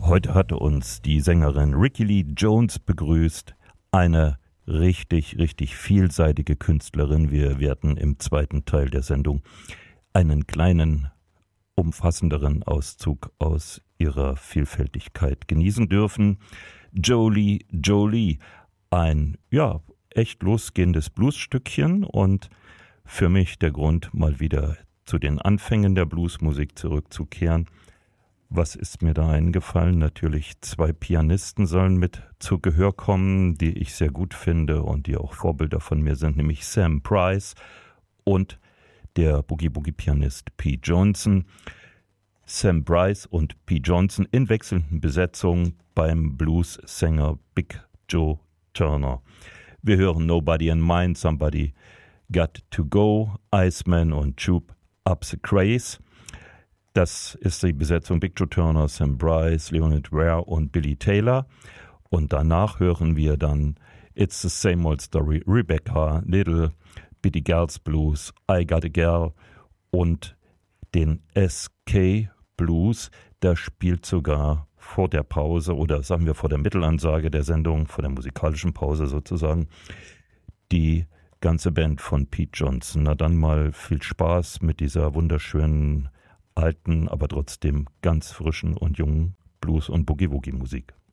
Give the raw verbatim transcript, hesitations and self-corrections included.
Heute hatte uns die Sängerin Rickie Lee Jones begrüßt, eine richtig, richtig vielseitige Künstlerin. Wir werden im zweiten Teil der Sendung einen kleinen, umfassenderen Auszug aus ihrer Vielfältigkeit genießen dürfen. Jolie Jolie, ein, ja, echt losgehendes Bluesstückchen und für mich der Grund, mal wieder zu den Anfängen der Bluesmusik zurückzukehren. Was ist mir da eingefallen? Natürlich zwei Pianisten sollen mit zu Gehör kommen, die ich sehr gut finde und die auch Vorbilder von mir sind, nämlich Sam Price und der Boogie-Boogie-Pianist Pete Johnson. Sam Price und Pete Johnson in wechselnden Besetzungen beim Blues-Sänger Big Joe Turner. Wir hören Nobody in Mind, Somebody Got to Go, Iceman und Tube Up the Craze. Das ist die Besetzung Big Joe Turner, Sam Price, Leonard Ware und Billy Taylor. Und danach hören wir dann It's the Same Old Story, Rebecca, Little, Bitty Girls Blues, I Got a Girl und den S K Blues. Der spielt sogar vor der Pause oder sagen wir vor der Mittelansage der Sendung, vor der musikalischen Pause sozusagen, die ganze Band von Pete Johnson. Na dann mal viel Spaß mit dieser wunderschönen alten, aber trotzdem ganz frischen und jungen Blues- und Boogie-Woogie-Musik.